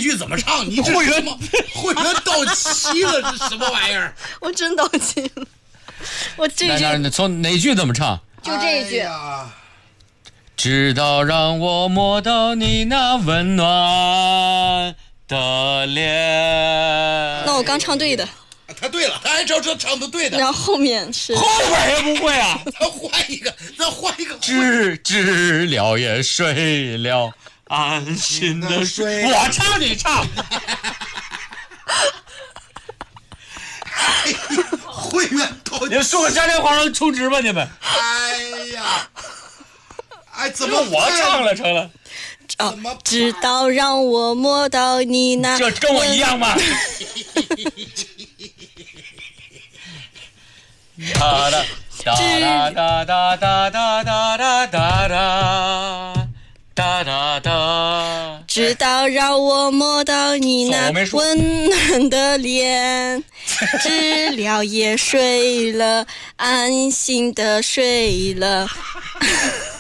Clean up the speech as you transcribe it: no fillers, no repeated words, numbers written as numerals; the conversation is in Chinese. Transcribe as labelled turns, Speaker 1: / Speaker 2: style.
Speaker 1: 句怎么唱？你这什么会员到期了？这什么玩意儿？
Speaker 2: 我真到期了。我这句
Speaker 3: 那从哪句怎么唱？
Speaker 2: 就这一句。
Speaker 3: 直到让我摸到你那温暖的脸。
Speaker 2: 那我刚唱对的。
Speaker 1: 他对了，他还知道这唱的对的。
Speaker 2: 然后后面是
Speaker 3: 后边也不会啊。
Speaker 1: 咱换一个。
Speaker 3: 知了也睡了，安心的睡。我唱你唱。
Speaker 1: 会员到期。
Speaker 3: 你们送个嘉年华让充值吧，你们。
Speaker 1: 哎呀，哎，怎么
Speaker 3: 我唱了成了？
Speaker 2: 直到让我摸到你那。
Speaker 3: 这跟我一样吗？哒哒哒哒哒哒哒哒哒哒哒哒。
Speaker 2: 直到让我摸到你那温暖的脸，知了也睡了，安心的睡了。